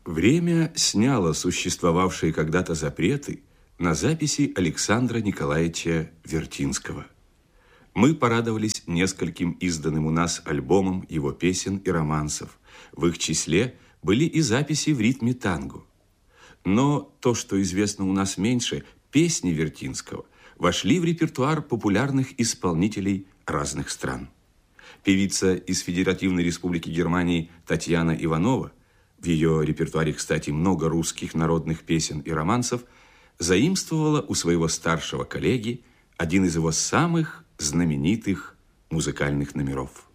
Время сняло существовавшие когда-то запреты на записи Александра Николаевича Вертинского. Мы порадовались нескольким изданным у нас альбомам его песен и романсов. В их числе были и записи в ритме танго. Но то, что известно у нас меньше, песни Вертинского вошли в репертуар популярных исполнителей разных стран. Певица из Федеративной Республики Германии Татьяна Иванова, в ее репертуаре, кстати, много русских народных песен и романсов, заимствовала у своего старшего коллеги один из его самых знаменитых музыкальных номеров.